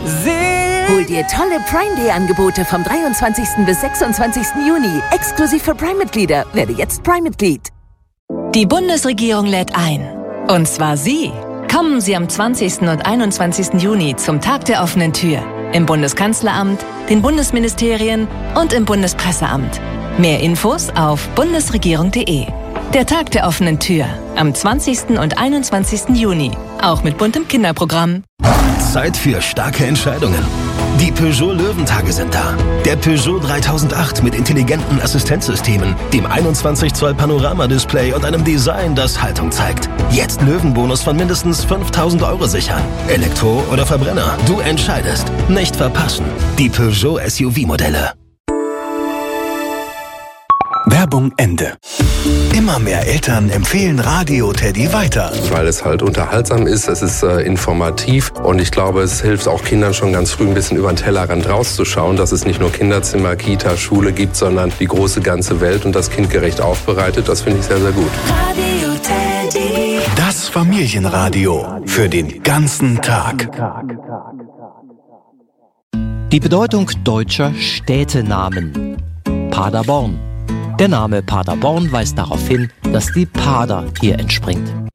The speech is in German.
Hol dir tolle Prime Day Angebote vom 23. bis 26. Juni. Exklusiv für Prime-Mitglieder. Werde jetzt Prime-Mitglied. Die Bundesregierung lädt ein. Und zwar Sie. Kommen Sie am 20. und 21. Juni zum Tag der offenen Tür. Im Bundeskanzleramt, den Bundesministerien und im Bundespresseamt. Mehr Infos auf bundesregierung.de. Der Tag der offenen Tür. Am 20. und 21. Juni. Auch mit buntem Kinderprogramm. Zeit für starke Entscheidungen. Die Peugeot Löwentage sind da. Der Peugeot 3008 mit intelligenten Assistenzsystemen, dem 21 Zoll Panorama-Display und einem Design, das Haltung zeigt. Jetzt Löwenbonus von mindestens 5.000 € sichern. Elektro oder Verbrenner, du entscheidest. Nicht verpassen. Die Peugeot SUV-Modelle. Werbung Ende. Immer mehr Eltern empfehlen Radio Teddy weiter. Weil es halt unterhaltsam ist, es ist informativ und ich glaube, es hilft auch Kindern schon ganz früh ein bisschen über den Tellerrand rauszuschauen, dass es nicht nur Kinderzimmer, Kita, Schule gibt, sondern die große ganze Welt und das kindgerecht aufbereitet. Das finde ich sehr, sehr gut. Radio Teddy. Das Familienradio für den ganzen Tag. Die Bedeutung deutscher Städtenamen. Paderborn. Der Name Paderborn weist darauf hin, dass die Pader hier entspringt.